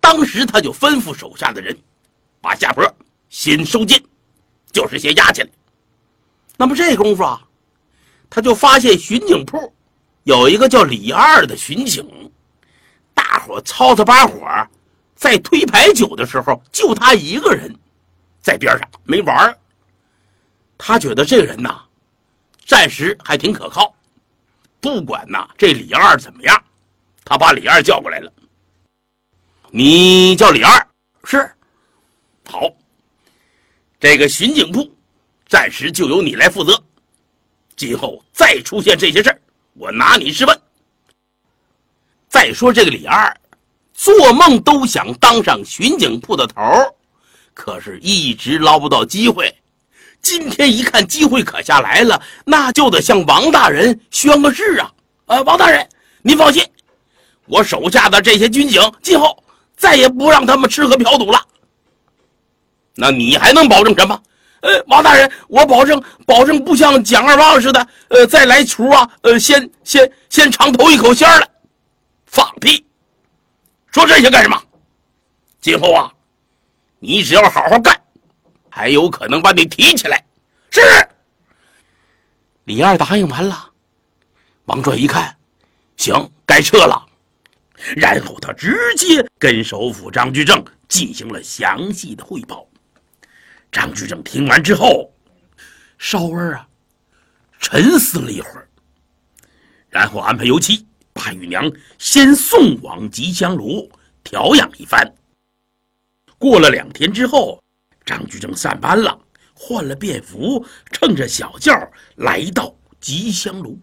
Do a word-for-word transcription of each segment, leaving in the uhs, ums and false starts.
当时他就吩咐手下的人，把下坡先收紧，就是先压起来。那么这功夫啊，他就发现巡警铺有一个叫李二的巡警，大伙操着把火在推牌九的时候，就他一个人在边上没玩。他觉得这个人呐，暂时还挺可靠。不管呐这李二怎么样，他把李二叫过来了。你叫李二？是。好，这个巡警铺暂时就由你来负责，今后再出现这些事儿，我拿你试问。再说这个李二，做梦都想当上巡警铺的头，可是一直捞不到机会。今天一看机会可下来了，那就得向王大人宣个誓啊！呃，王大人，您放心，我手下的这些军警今后再也不让他们吃喝嫖赌了。那你还能保证什么？呃，王大人，我保证，保证不像蒋二旺似的，呃，再来厨啊，呃，先先先尝头一口鲜了。放屁！说这些干什么？今后啊，你只要好好干，还有可能把你提起来。是。李二答应完了，王帅一看，行，该撤了。然后他直接跟首辅张居正进行了详细的汇报。张居正听完之后，稍微啊沉思了一会儿，然后安排油漆把玉娘先送往吉祥炉调养一番。过了两天之后，张居正散班了，换了便服，乘着小轿来到吉祥炉。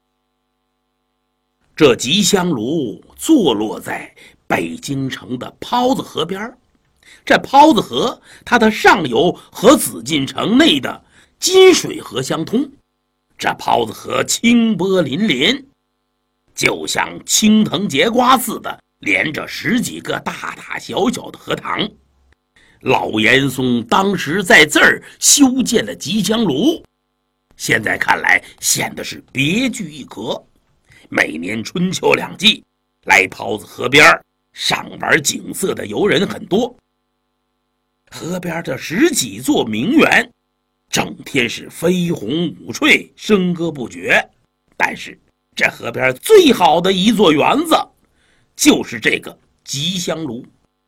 这吉祥炉坐落在北京城的抛子河边，这抛子河它的上游和紫禁城内的金水河相通，这抛子河清波粼粼，就像青藤节瓜似的连着十几个大大小小的荷塘。老严嵩当时在这儿修建了吉祥炉，现在看来显得是别具一格。每年春秋两季来抛子河边赏玩景色的游人很多。河边的十几座名园整天是飞鸿舞翠，笙歌不绝。但是这河边最好的一座园子就是这个吉祥炉。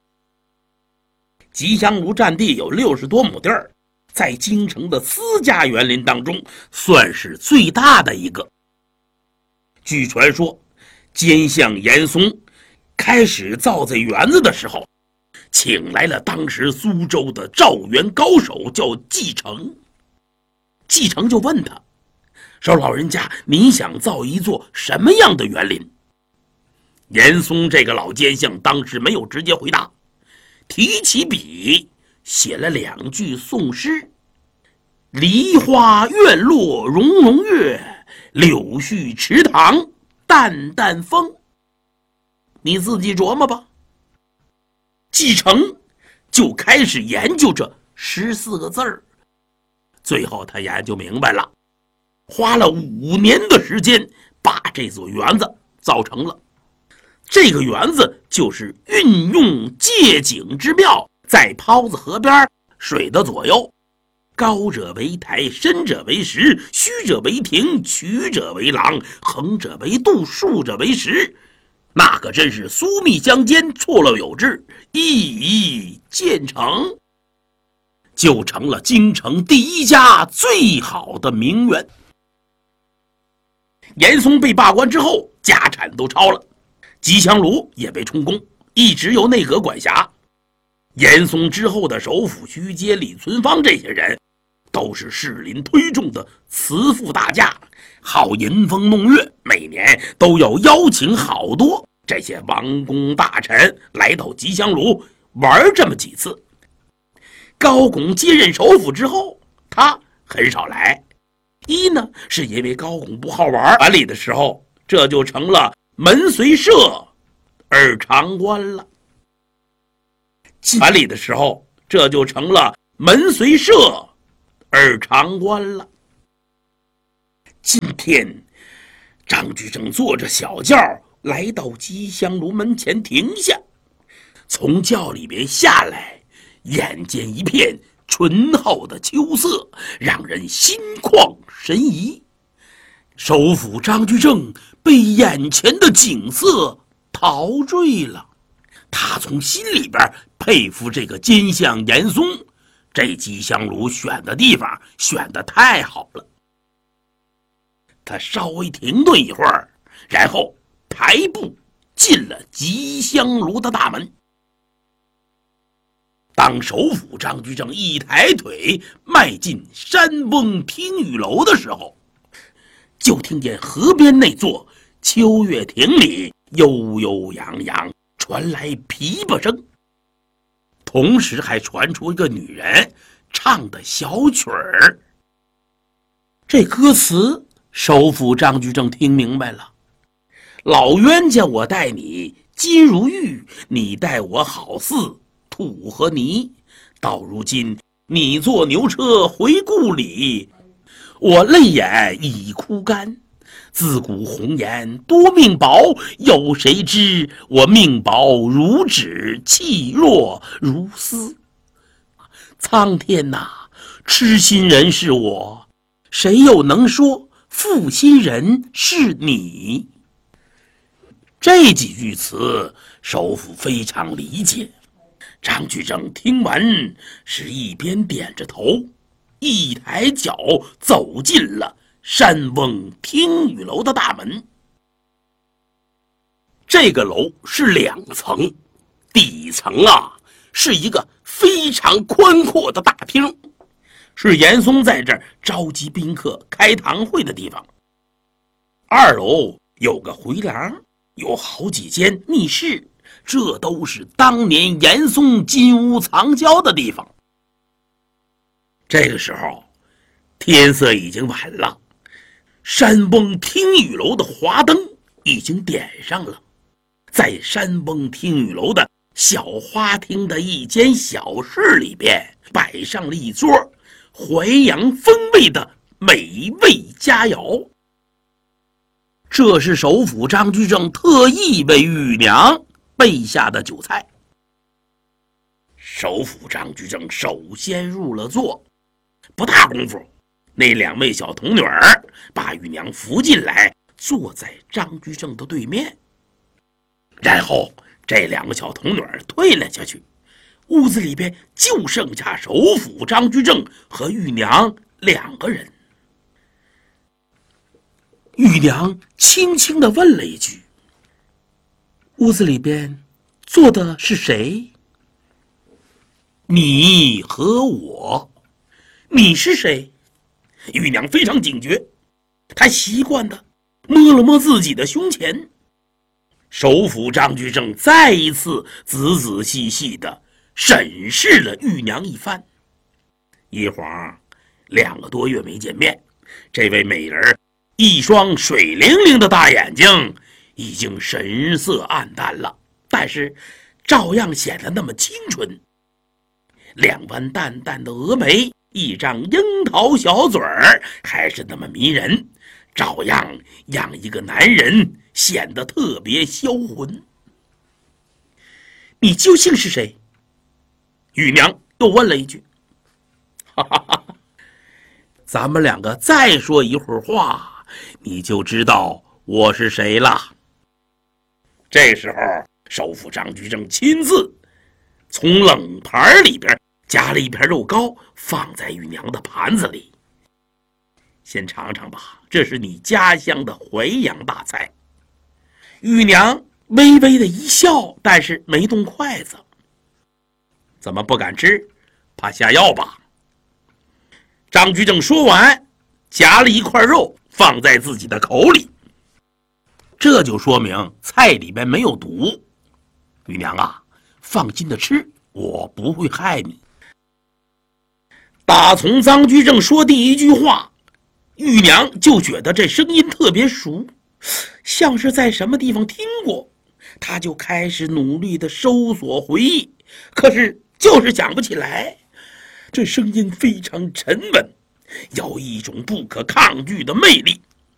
吉祥炉占地有六十多亩地儿，在京城的私家园林当中算是最大的一个。据传说，奸相严嵩开始造这园子的时候，请来了当时苏州的赵园高手，叫季承。季承就问他说：“老人家，您想造一座什么样的园林？”严嵩这个老奸相当时没有直接回答，提起笔写了两句宋诗：“梨花院落融融月，柳絮池塘淡淡风。”你自己琢磨吧。季承就开始研究这十四个字儿，最后他研究明白了，花了五年的时间把这座园子造成了。这个园子就是运用借景之妙，在抛子河边水的左右，高者为台，深者为石，虚者为亭，曲者为廊，横者为渡，竖者为石，那可真是疏密相间，错落有致，一一建成，就成了京城第一家最好的名园。严嵩被罢官之后，家产都抄了，吉祥炉也被充公，一直由内阁管辖。严嵩之后的首辅徐阶、李存芳这些人都是士林推崇的慈父大家，好吟风弄月，每年都要邀请好多这些王公大臣来到吉祥炉玩这么几次。高拱接任首辅之后，他很少来，一呢是因为高拱不好玩，管理的时候这就成了门随社而常官了。管理的时候这就成了门随社而常官了。今天张居正坐着小轿来到吉祥炉门前停下， 从轿里边下来，眼见一片醇厚的秋色，让人心旷神怡。首府张居正被眼前的景色陶醉了，他从心里边佩服这个奸相严嵩，这吉香炉选的地方选得太好了。他稍微停顿一会儿，然后抬步进了吉香炉的大门。当首府张居正一抬腿迈进山崩听雨楼的时候，就听见河边那座秋月亭里悠悠扬扬传来琵琶声，同时还传出一个女人唱的小曲儿。这歌词首府张居正听明白了：老冤家我待你金如玉，你待我好似土和泥。到如今你坐牛车回故里，我泪眼已枯干。自古红颜多命薄，有谁知我命薄如纸，气弱如丝。苍天哪，痴心人是我，谁又能说负心人是你？这几句词首府非常理解。张居正听完是一边点着头，一抬脚走进了山翁听雨楼的大门。这个楼是两层，底层啊是一个非常宽阔的大厅，是严嵩在这儿召集宾客开堂会的地方。二楼有个回廊，有好几间密室，这都是当年严嵩金屋藏娇的地方。这个时候天色已经晚了，山崩听雨楼的华灯已经点上了。在山崩听雨楼的小花厅的一间小室里边，摆上了一桌淮扬风味的美味佳肴。这是首府张居正特意为玉娘备下的酒菜。首府张居正首先入了座，不大功夫，那两位小童女儿把玉娘扶进来，坐在张居正的对面。然后这两个小童女儿退了下去，屋子里边就剩下首府张居正和玉娘两个人。玉娘轻轻地问了一句：屋子里边坐的是谁？你和我。你是谁？玉娘非常警觉，她习惯地摸了摸自己的胸前。首府张居正再一次仔仔细细地审视了玉娘一番。一晃两个多月没见面，这位美人一双水灵灵的大眼睛已经神色暗淡了，但是照样显得那么清纯。两弯淡淡的峨眉，一张樱桃小嘴儿，还是那么迷人，照样让一个男人显得特别销魂。你究竟是谁？玉娘又问了一句。哈哈哈，咱们两个再说一会儿话，你就知道我是谁了。这时候首府张居正亲自从冷盘里边夹了一片肉糕，放在玉娘的盘子里。先尝尝吧，这是你家乡的淮扬大菜。玉娘微微的一笑，但是没动筷子。怎么不敢吃？怕下药吧？张居正说完，夹了一块肉放在自己的口里，这就说明菜里边没有毒。玉娘啊，放心的吃，我不会害你。打从张居正说第一句话，玉娘就觉得这声音特别熟，像是在什么地方听过。她就开始努力的搜索回忆，可是就是想不起来。这声音非常沉稳，有一种不可抗拒的魅力。